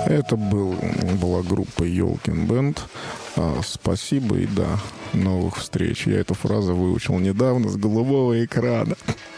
Это была группа «Ёлкин Бенд». Спасибо и до новых встреч. Я эту фразу выучил недавно с голубого экрана.